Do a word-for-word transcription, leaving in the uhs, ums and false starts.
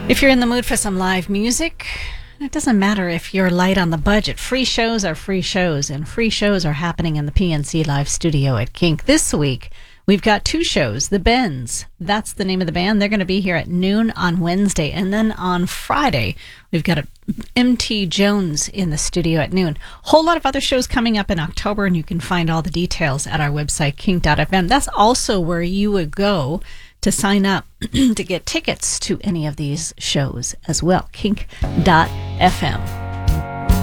If you're in the mood for some live music, it doesn't matter if you're light on the budget. Free shows are free shows, and free shows are happening in the P N C Live studio at Kink. This week, we've got two shows. The Bends, that's the name of the band. They're going to be here at noon on Wednesday. And then on Friday, we've got a M T Jones in the studio at noon. Whole lot of other shows coming up in October, and you can find all the details at our website, kink dot f m. That's also where you would go to sign up to get tickets to any of these shows as well, kink dot f m.